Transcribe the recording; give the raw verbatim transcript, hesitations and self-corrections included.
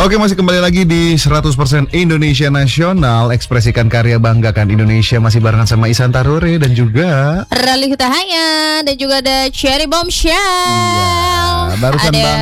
Oke, masih kembali lagi di seratus persen Indonesia Nasional. Ekspresikan karya, banggakan Indonesia. Masih barengan sama Ihsan Tarure dan juga Rally Hutahaya. Dan juga ada Cherry Bombshell. Iya, barusan ada Bang